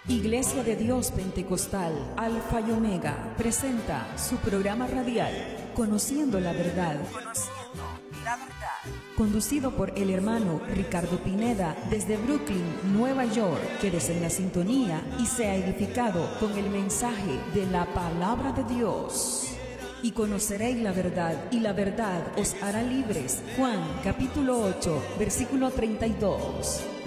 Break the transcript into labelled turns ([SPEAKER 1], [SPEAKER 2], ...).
[SPEAKER 1] Iglesia de Dios Pentecostal Alfa y Omega presenta su programa radial Conociendo la Verdad. Conducido por el hermano Ricardo Pineda desde Brooklyn, Nueva York. Quédese en la sintonía y sea edificado con el mensaje de la palabra de Dios. Y conoceréis la verdad, y la verdad os hará libres. Juan capítulo 8, versículo 32.